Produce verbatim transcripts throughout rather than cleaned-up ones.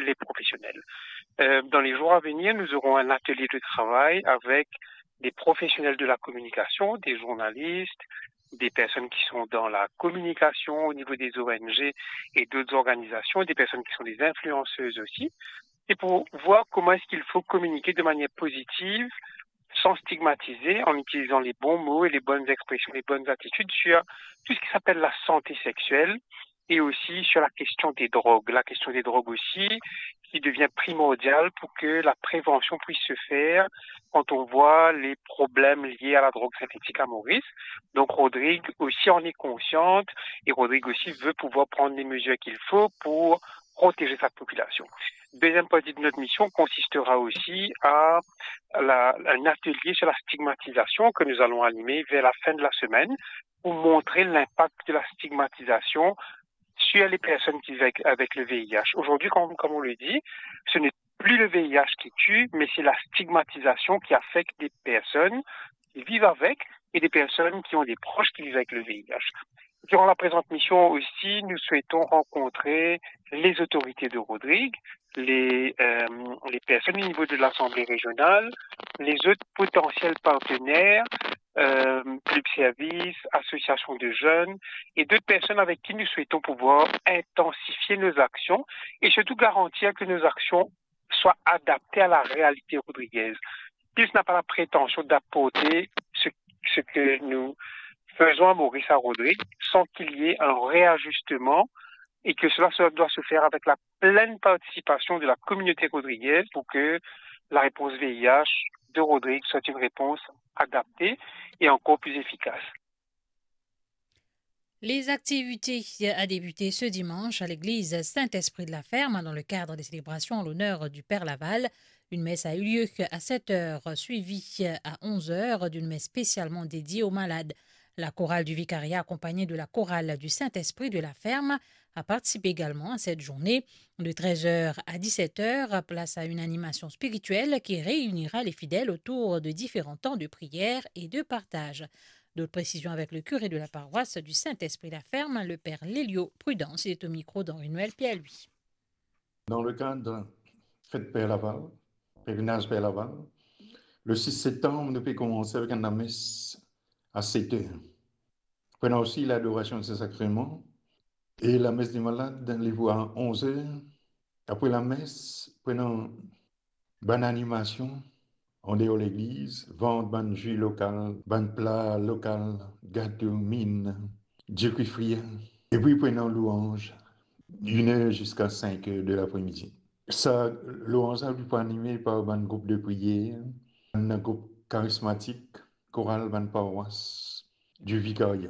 les professionnels. Euh, dans les jours à venir, nous aurons un atelier de travail avec des professionnels de la communication, des journalistes, des personnes qui sont dans la communication au niveau des O N G et d'autres organisations, des personnes qui sont des influenceuses aussi, et pour voir comment est-ce qu'il faut communiquer de manière positive, sans stigmatiser, en utilisant les bons mots et les bonnes expressions, les bonnes attitudes sur tout ce qui s'appelle la santé sexuelle et aussi sur la question des drogues. La question des drogues aussi, qui devient primordiale pour que la prévention puisse se faire quand on voit les problèmes liés à la drogue synthétique à Maurice. Donc Rodrigue aussi en est consciente et Rodrigue aussi veut pouvoir prendre les mesures qu'il faut pour protéger sa population. Deuxième partie de notre mission consistera aussi à la, un atelier sur la stigmatisation que nous allons animer vers la fin de la semaine pour montrer l'impact de la stigmatisation sur les personnes qui vivent avec, avec le V I H. Aujourd'hui, comme, comme on le dit, ce n'est plus le V I H qui tue, mais c'est la stigmatisation qui affecte des personnes qui vivent avec et des personnes qui ont des proches qui vivent avec le V I H. Durant la présente mission aussi, nous souhaitons rencontrer les autorités de Rodrigue, les, euh, les personnes au niveau de l'Assemblée régionale, les autres potentiels partenaires, euh, club service, associations de jeunes et d'autres personnes avec qui nous souhaitons pouvoir intensifier nos actions et surtout garantir que nos actions soient adaptées à la réalité rodriguaise. P I S n'a pas la prétention d'apporter ce, ce que nous faisons à Maurice à Rodrigue sans qu'il y ait un réajustement et que cela doit se faire avec la pleine participation de la communauté rodriguaise pour que la réponse V I H de Rodrigue soit une réponse adaptée et encore plus efficace. Les activités a débuté ce dimanche à l'église Saint-Esprit de la Ferme dans le cadre des célébrations en l'honneur du Père Laval. Une messe a eu lieu à sept heures, suivie à onze heures d'une messe spécialement dédiée aux malades. La chorale du vicariat, accompagnée de la chorale du Saint-Esprit de la Ferme, a participé également à cette journée. De treize heures à dix-sept heures, place à une animation spirituelle qui réunira les fidèles autour de différents temps de prière et de partage. D'autres précisions avec le curé de la paroisse du Saint-Esprit de la Ferme, le père Lélio Prudence. Il est au micro d'Henri-Noël Pierre-Louis. Dans le cadre de la fête Père Laval, pèlerinage Père Laval, le six septembre, nous pouvons commencer avec une messe à sept heures. Prenons aussi l'adoration de ces sacrements et la messe des malades dans les voies à onze heures. Après la messe, prenons bonne animation en dehors de l'église, vente bonne jus local, bonne plat local, gâteau, mine, Dieu fria. Et puis prenons louange d'une heure jusqu'à cinq heures de l'après-midi. Ça, louange a pu animé par un groupe de prière, un groupe charismatique, chorale, bonne paroisse du vicariat.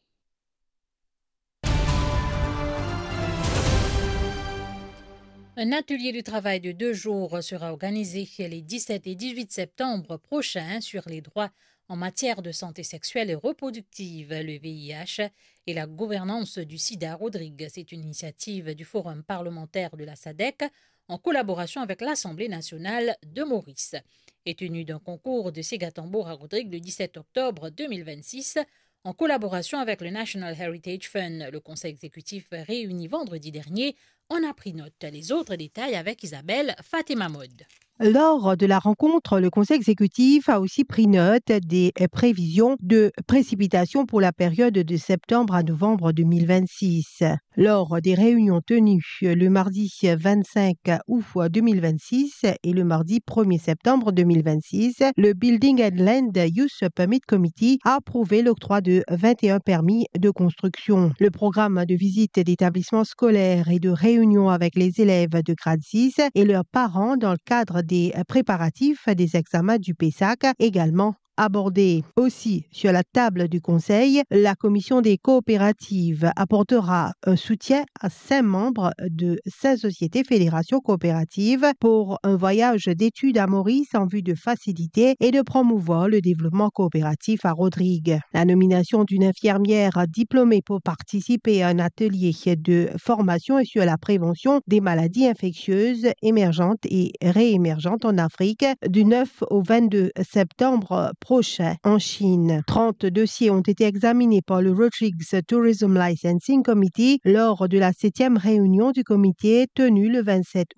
Un atelier de travail de deux jours sera organisé les dix-sept et dix-huit septembre prochains sur les droits en matière de santé sexuelle et reproductive, le V I H et la gouvernance du sida à Rodrigue. C'est une initiative du Forum parlementaire de la S A D C en collaboration avec l'Assemblée nationale de Maurice. Et tenu d'un concours de Sega Tambour à Rodrigue le dix-sept octobre deux mille vingt-six, en collaboration avec le National Heritage Fund, le conseil exécutif réuni vendredi dernier en a pris note. Les autres détails avec Isabelle Fatima Mode. Lors de la rencontre, le Conseil exécutif a aussi pris note des prévisions de précipitations pour la période de septembre à novembre deux mille vingt-six. Lors des réunions tenues le mardi vingt-cinq août deux mille vingt-six et le mardi premier septembre deux mille vingt-six, le Building and Land Use Permit Committee a approuvé l'octroi de vingt et un permis de construction. Le programme de visite d'établissements scolaires et de réunions avec les élèves de grade six et leurs parents dans le cadre des préparatifs des examens du P E S A C également abordé. Aussi, sur la table du Conseil, la Commission des coopératives apportera un soutien à cinq membres de cinq sociétés fédérations coopératives pour un voyage d'études à Maurice en vue de faciliter et de promouvoir le développement coopératif à Rodrigue. La nomination d'une infirmière diplômée pour participer à un atelier de formation et sur la prévention des maladies infectieuses émergentes et réémergentes en Afrique du neuf au vingt-deux septembre prochain en Chine. trente dossiers ont été examinés par le Rodrigues Tourism Licensing Committee lors de la septième réunion du comité tenue le vingt-sept